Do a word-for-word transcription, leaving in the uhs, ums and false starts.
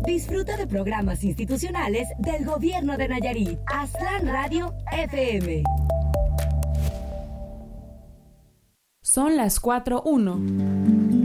Disfruta de programas institucionales del Gobierno de Nayarit. Aztlán Radio F M. Son las cuatro uno.